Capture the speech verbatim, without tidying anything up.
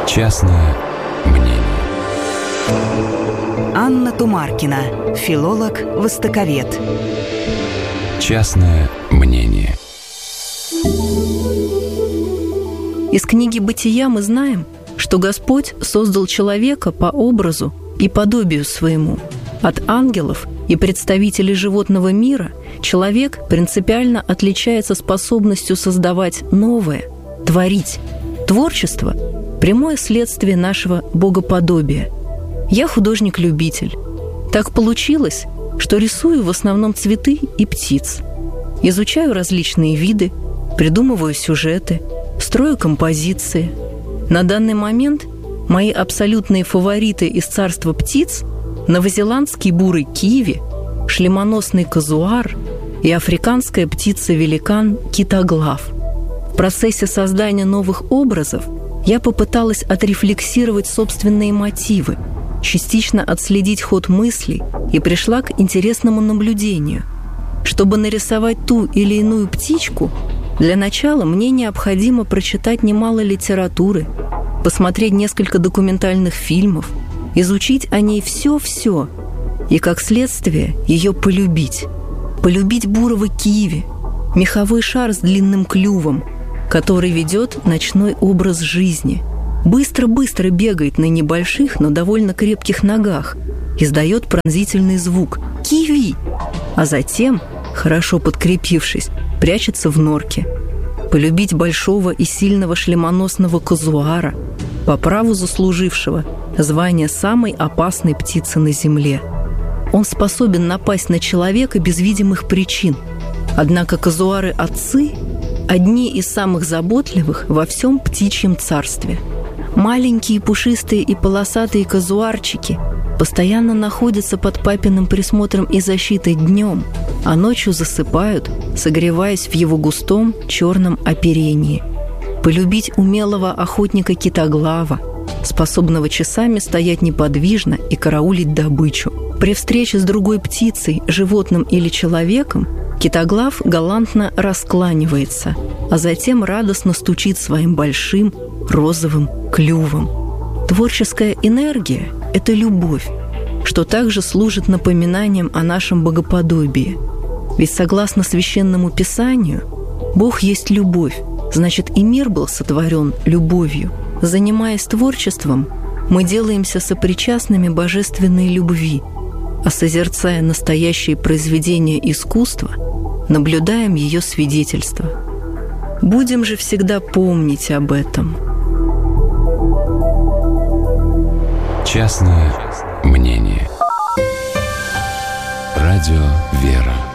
Частное мнение. Анна Тумаркина, филолог, востоковед. Частное мнение. Из книги «Бытия» мы знаем, что Господь создал человека по образу и подобию своему. От ангелов и представителей животного мира человек принципиально отличается способностью создавать новое, творить. Творчество – прямое следствие нашего богоподобия. Я художник-любитель. Так получилось, что рисую в основном цветы и птиц. Изучаю различные виды, придумываю сюжеты, строю композиции. На данный момент мои абсолютные фавориты из царства птиц – новозеландский бурый киви, шлемоносный казуар и африканская птица-великан китоглав. В процессе создания новых образов я попыталась отрефлексировать собственные мотивы, частично отследить ход мыслей и пришла к интересному наблюдению. Чтобы нарисовать ту или иную птичку, для начала мне необходимо прочитать немало литературы, посмотреть несколько документальных фильмов, изучить о ней все-все и, как следствие, ее полюбить. Полюбить бурого киви, меховой шар с длинным клювом, который ведет ночной образ жизни, быстро-быстро бегает на небольших, но довольно крепких ногах, издает пронзительный звук «Киви!», а затем, хорошо подкрепившись, прячется в норке. Полюбить большого и сильного шлемоносного казуара, по праву заслужившего звание самой опасной птицы на земле. Он способен напасть на человека без видимых причин. Однако казуары-отцы – одни из самых заботливых во всем птичьем царстве. Маленькие пушистые и полосатые казуарчики постоянно находятся под папиным присмотром и защитой днем, а ночью засыпают, согреваясь в его густом черном оперении. Полюбить умелого охотника-китоглава, способного часами стоять неподвижно и караулить добычу. При встрече с другой птицей, животным или человеком китоглав галантно раскланивается, а затем радостно стучит своим большим розовым клювом. Творческая энергия – это любовь, что также служит напоминанием о нашем богоподобии. Ведь согласно Священному Писанию, Бог есть любовь, значит и мир был сотворен любовью. Занимаясь творчеством, мы делаемся сопричастными божественной любви, а созерцая настоящие произведения искусства, наблюдаем ее свидетельства. Будем же всегда помнить об этом. Частное мнение. Радио «Вера».